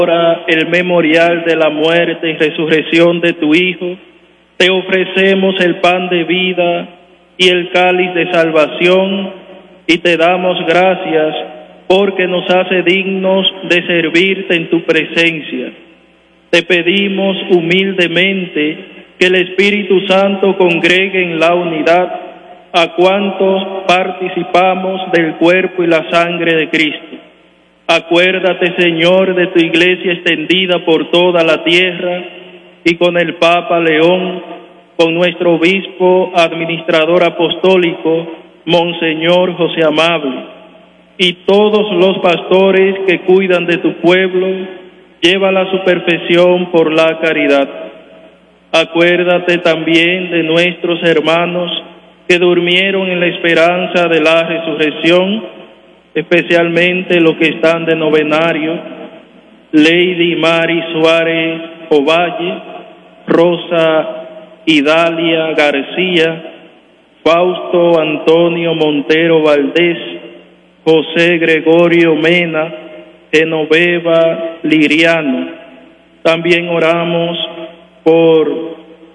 Ahora el memorial de la muerte y resurrección de tu Hijo, te ofrecemos el pan de vida y el cáliz de salvación, y te damos gracias porque nos hace dignos de servirte en tu presencia. Te pedimos humildemente que el Espíritu Santo congregue en la unidad a cuantos participamos del cuerpo y la sangre de Cristo. Acuérdate, Señor, de tu iglesia extendida por toda la tierra y con el Papa León, con nuestro obispo administrador apostólico, Monseñor José Amable, y todos los pastores que cuidan de tu pueblo, llévala a su perfección por la caridad. Acuérdate también de nuestros hermanos que durmieron en la esperanza de la resurrección, especialmente los que están de novenario: Lady Mari Suárez Ovalle, Rosa Idalia García, Fausto Antonio Montero Valdés, José Gregorio Mena, Genoveva Liriano. También oramos por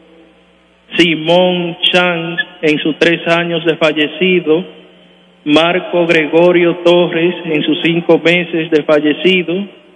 Simón Chang en sus 3 años de fallecido, Marco Gregorio Torres en sus 5 meses de fallecido,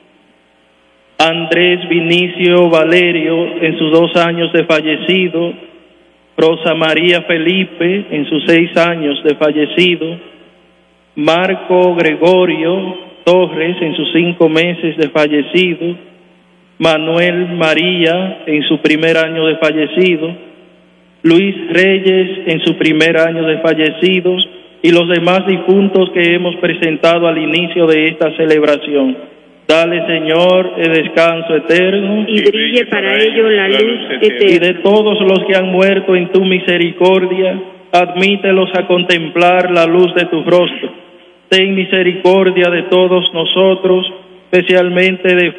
Andrés Vinicio Valerio en sus 2 años de fallecido, Rosa María Felipe en sus 6 años de fallecido, Marco Gregorio Torres en sus 5 meses de fallecido, Manuel María en su 1er año de fallecido, Luis Reyes en su 1er año de fallecidos, y los demás difuntos que hemos presentado al inicio de esta celebración. Dale, Señor, el descanso eterno, y brille para ellos la luz eterna. Y de todos los que han muerto en tu misericordia, admítelos a contemplar la luz de tu rostro. Ten misericordia de todos nosotros, especialmente de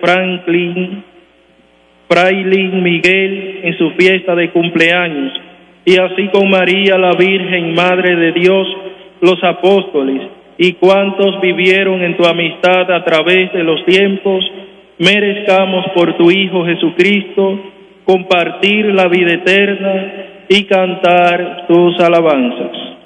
Frailín Miguel en su fiesta de cumpleaños, y así con María la Virgen, Madre de Dios, los apóstoles y cuantos vivieron en tu amistad a través de los tiempos, merezcamos por tu Hijo Jesucristo compartir la vida eterna y cantar tus alabanzas.